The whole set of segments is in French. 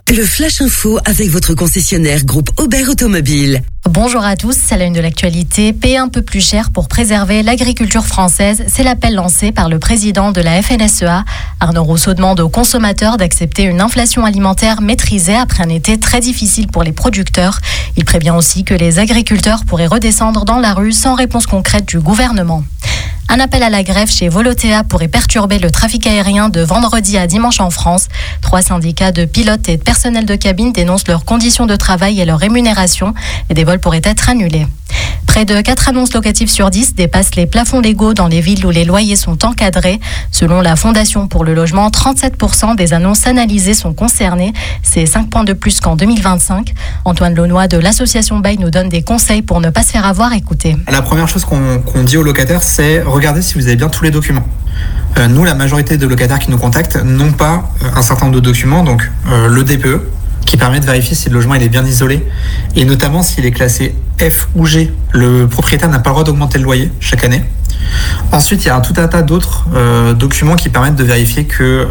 Le Flash Info avec votre concessionnaire groupe Aubert Automobile. Bonjour à tous, c'est la une de l'actualité. Payer un peu plus cher pour préserver l'agriculture française, c'est l'appel lancé par le président de la FNSEA. Arnaud Rousseau demande aux consommateurs d'accepter une inflation alimentaire maîtrisée après un été très difficile pour les producteurs. Il prévient aussi que les agriculteurs pourraient redescendre dans la rue sans réponse concrète du gouvernement. Un appel à la grève chez Volotea pourrait perturber le trafic aérien de vendredi à dimanche en France. 3 syndicats de pilotes et de personnel de cabine dénoncent leurs conditions de travail et leur rémunération. Et des vols pourraient être annulés. Près de 4 annonces locatives sur 10 dépassent les plafonds légaux dans les villes où les loyers sont encadrés. Selon la Fondation pour le logement, 37% des annonces analysées sont concernées. C'est 5 points de plus qu'en 2025. Antoine Launois de l'association Bail nous donne des conseils pour ne pas se faire avoir. Écoutez. La première chose qu'on dit aux locataires, c'est regardez si vous avez bien tous les documents. Nous, la majorité de locataires qui nous contactent n'ont pas un certain nombre de documents, donc le DPE, qui permet de vérifier si le logement il est bien isolé, et notamment s'il est classé F ou G. Le propriétaire n'a pas le droit d'augmenter le loyer chaque année. Ensuite, il y a tout un tas d'autres documents qui permettent de vérifier que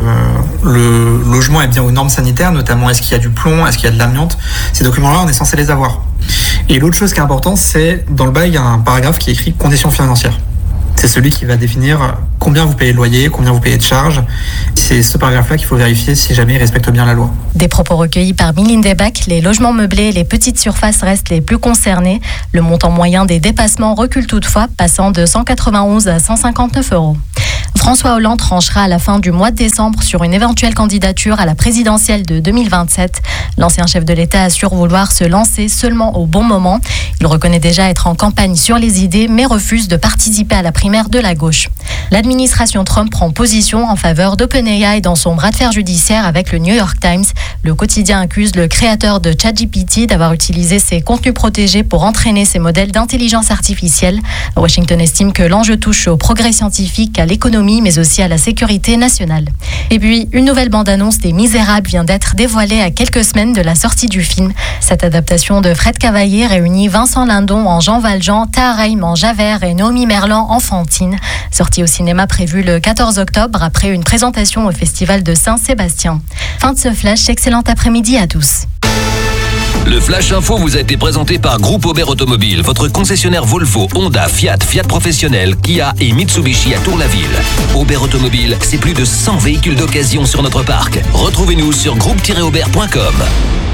le logement est bien aux normes sanitaires, notamment est-ce qu'il y a du plomb, est-ce qu'il y a de l'amiante. Ces documents-là, on est censé les avoir. Et l'autre chose qui est importante, c'est dans le bail, il y a un paragraphe qui est écrit conditions financières. C'est celui qui va définir combien vous payez de loyer, combien vous payez de charges. C'est ce paragraphe-là qu'il faut vérifier si jamais il respecte bien la loi. Des propos recueillis par Mylène Desbacs, les logements meublés et les petites surfaces restent les plus concernés. Le montant moyen des dépassements recule toutefois, passant de 191 à 159 €. François Hollande tranchera à la fin du mois de décembre sur une éventuelle candidature à la présidentielle de 2027. L'ancien chef de l'État assure vouloir se lancer seulement au bon moment. Il reconnaît déjà être en campagne sur les idées, mais refuse de participer à la primaire de la gauche. L'administration Trump prend position en faveur d'OpenAI dans son bras de fer judiciaire avec le New York Times. Le quotidien accuse le créateur de ChatGPT d'avoir utilisé ses contenus protégés pour entraîner ses modèles d'intelligence artificielle. Washington estime que l'enjeu touche au progrès scientifique, à l'économie, mais aussi à la sécurité nationale. Et puis, une nouvelle bande-annonce des Misérables vient d'être dévoilée à quelques semaines de la sortie du film. Cette adaptation de Fred Cavaillé réunit Vincent Lindon en Jean Valjean, Tahar Rahim en Javert et Naomi Merlan en Fantine. Sortie au cinéma prévue le 14 octobre après une présentation au Festival de Saint-Sébastien. Fin de ce flash, excellent après-midi à tous. Le Flash Info vous a été présenté par Groupe Aubert Automobile, votre concessionnaire Volvo, Honda, Fiat, Fiat Professionnel, Kia et Mitsubishi à Tour-la-Ville. Aubert Automobile, c'est plus de 100 véhicules d'occasion sur notre parc. Retrouvez-nous sur groupe-aubert.com.